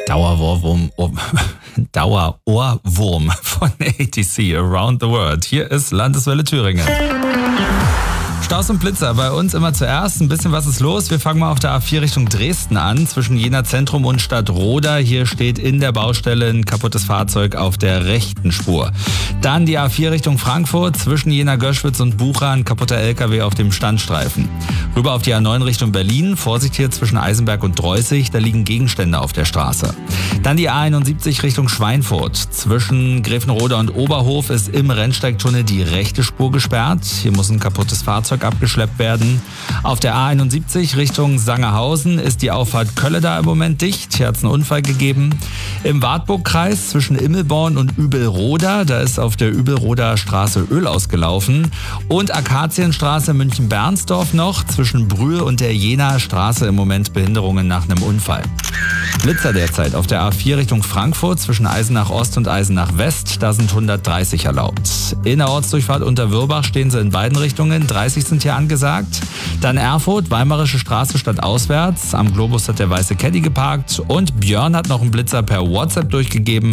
Dauerohrwurm von ATC Around the World. Hier ist Landeswelle Thüringen. Staus und Blitzer bei uns immer zuerst. Ein bisschen was ist los. Wir fangen mal auf der A4 Richtung Dresden an, zwischen Jena Zentrum und Stadtroda. Hier steht in der Baustelle ein kaputtes Fahrzeug auf der rechten Spur. Dann die A4 Richtung Frankfurt, zwischen Jena Göschwitz und Bucha ein kaputter LKW auf dem Standstreifen. Rüber auf die A9 Richtung Berlin. Vorsicht hier zwischen Eisenberg und Dreußig, da liegen Gegenstände auf der Straße. Dann die A71 Richtung Schweinfurt. Zwischen Grevenrode und Oberhof ist im Rennsteigtunnel die rechte Spur gesperrt. Hier muss ein kaputtes Fahrzeug abgeschleppt werden. Auf der A71 Richtung Sangerhausen ist die Auffahrt Kölle da im Moment dicht. Hier hat es einen Unfall gegeben. Im Wartburgkreis zwischen Immelborn und Übelroda, da ist auf der Übelroder Straße Öl ausgelaufen. Und Akazienstraße München-Bernsdorf noch, zwischen Brühl und der Jenaer Straße im Moment Behinderungen nach einem Unfall. Blitzer derzeit auf der A4 Richtung Frankfurt zwischen Eisenach Ost und Eisenach West, da sind 130 erlaubt. In der Ortsdurchfahrt unter Würbach stehen sie in beiden Richtungen, 30 sind hier angesagt. Dann Erfurt, Weimarische Straße stadtauswärts, am Globus hat der weiße Caddy geparkt und Björn hat noch einen Blitzer per WhatsApp durchgegeben.